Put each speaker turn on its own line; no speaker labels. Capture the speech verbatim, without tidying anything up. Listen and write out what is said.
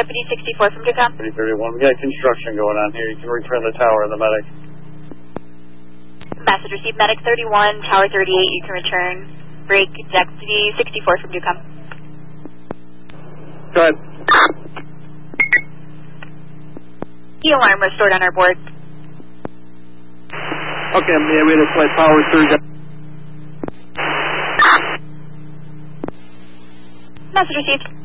Deputy sixty-four from Ducom.
three thirty-one, we got construction going on here. You can return the tower and the medic.
Message received, medic thirty-one, tower thirty-eight, you can return. Break, Deputy sixty-four from Ducom.
Go ahead.
The alarm restored on our board.
Okay, I'm yeah, we had to flight power through.
Message received.